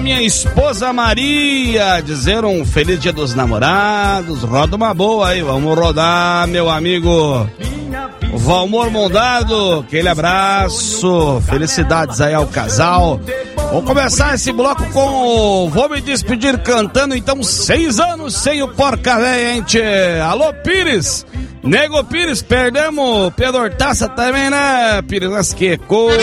Minha esposa Maria, dizer um feliz dia dos namorados. Roda uma boa aí, vamos rodar, meu amigo Valmor Mondado, aquele abraço, felicidades aí ao casal. Vou começar esse bloco com vou me despedir cantando, então, 6 anos sem o Porca Véia, hein, tchê? Alô, Pires, Nego Pires, perdemos Pedro Hortaça também, né, Pires? Mas que coisa.